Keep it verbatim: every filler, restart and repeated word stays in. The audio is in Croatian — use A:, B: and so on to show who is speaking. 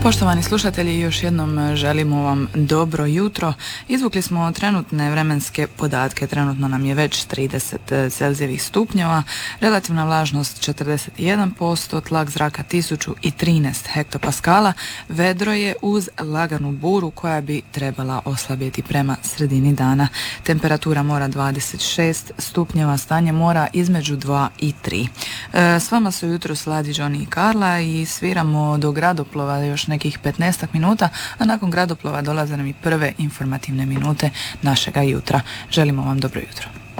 A: Poštovani slušatelji, još jednom želimo vam dobro jutro. Izvukli smo trenutne vremenske podatke. Trenutno nam je već trideset celzijevih stupnjeva, relativna vlažnost četrdeset jedan posto, tlak zraka tisuću trinaest hektopaskala. Vedro je uz laganu buru koja bi trebala oslabjeti prema sredini dana. Temperatura mora dvadeset šest stupnjeva, stanje mora između dva i tri. E, s vama su jutro Sladi, Johnny i Karla i sviramo do Gradoplova još nekih petnaestak minuta, a nakon Gradoplova dolaze nam i prve informativne minute našega jutra. Želimo vam dobro jutro.